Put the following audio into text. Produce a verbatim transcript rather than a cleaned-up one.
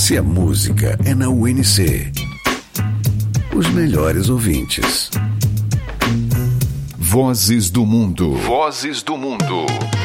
Se a música é na U N C, os melhores ouvintes. Vozes do Mundo. Vozes do Mundo.